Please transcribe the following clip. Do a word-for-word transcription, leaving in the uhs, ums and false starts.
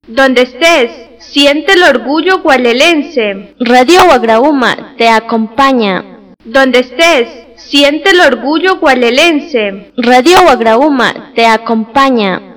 Donde estés, siente el orgullo gualelense. Radio Guagrauma te acompaña. Donde estés, siente el orgullo gualelense. Radio Guagrauma te acompaña.